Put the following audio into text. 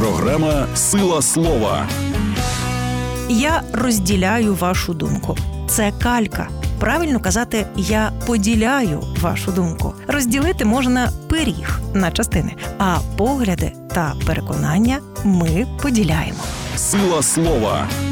Програма «Сила слова». Я розділяю вашу думку. Це калька. Правильно казати «я поділяю вашу думку». Розділити можна пиріг на частини, а погляди та переконання ми поділяємо. Сила слова.